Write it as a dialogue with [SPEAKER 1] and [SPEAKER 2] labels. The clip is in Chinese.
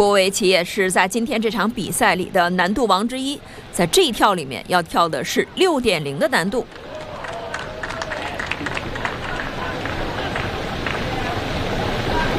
[SPEAKER 1] 郭维奇也是在今天这场比赛里的难度王之一，在这一跳里面要跳的是6.0的难度。